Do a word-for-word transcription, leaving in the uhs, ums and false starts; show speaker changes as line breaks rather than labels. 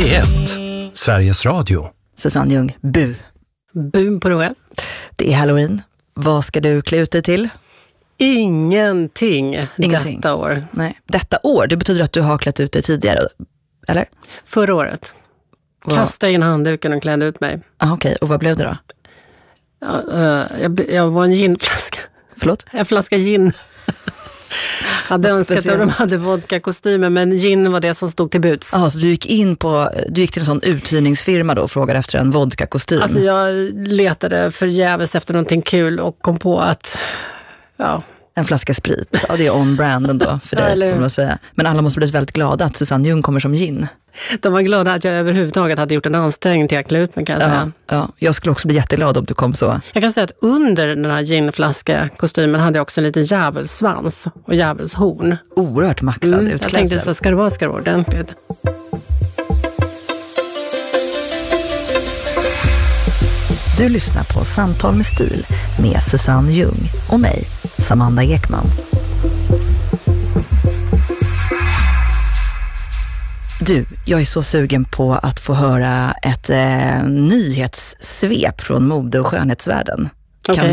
P ett, Sveriges Radio.
Susanne Ljung, bu.
Bu på dig.
Det är Halloween. Vad ska du klä ut dig till?
Ingenting,
Ingenting
detta år.
Nej, detta år, det betyder att du har klätt ut dig tidigare, eller?
Förra året.
Vad?
Kastade in handduken och klädde ut mig.
Ah, okej, okay. Och vad blev det då?
Ja, uh, jag, jag var en ginflaska.
Förlåt?
En flaska gin. hade önskat att de hade vodka-kostymer, men gin var det som stod till buds.
Ja, ah, så du gick in på, du gick till en sån uthyrningsfirma då och frågade efter en vodka-kostym?
Alltså jag letade förgäves efter någonting kul och kom på att, ja...
En flaska sprit, ja det är on-brand ändå för dig,
Eller...
får man säga. Men alla måste bli väldigt glada att Susanne Ljung kommer som gin.
De var glada att jag överhuvudtaget hade gjort en ansträngning till att klä ut mig, kan jag
ja,
säga.
Ja, jag skulle också bli jätteglad om du kom så.
Jag kan säga att under den här ginflaska-kostymen hade jag också en liten djävulsvans och djävulshorn.
Oerhört maxad
mm,
utklädsel.
Jag tänkte så, ska det vara, ska det vara ordentligt.
Du lyssnar på Samtal med stil med Susanne Ljung och mig, Samanda Ekman. Du, jag är så sugen på att få höra ett eh, nyhetssvep från mode- och skönhetsvärlden.
Okay.